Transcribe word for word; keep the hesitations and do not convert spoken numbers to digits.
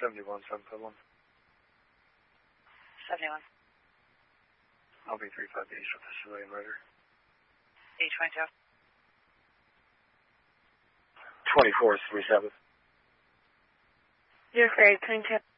seventy-one, seven five one. seventy-one. I'll be three five East with the civilian rider. E twenty-two. twenty-four, three seven. You're great, twenty-two.